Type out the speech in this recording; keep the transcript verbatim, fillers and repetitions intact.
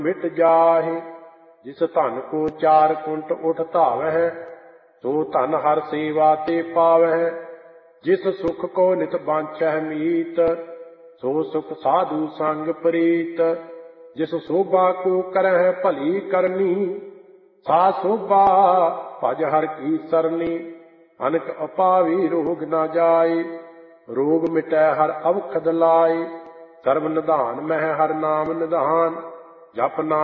मिट जाहि। जिस धन को चार कुंट उठ धावै, सो धन हर सेवा ते पावै। जिस सुख को नित बांछै मीत, सो सुख साधु संग प्रीत। जिस शोभा को करह भली करनी, सा शोभा भज हर की सरनी। अनक अपावी रोग न जाय, रोग मिटै हर अवखद लाय। सर्व निधान मह हर नाम निधान, जप नाम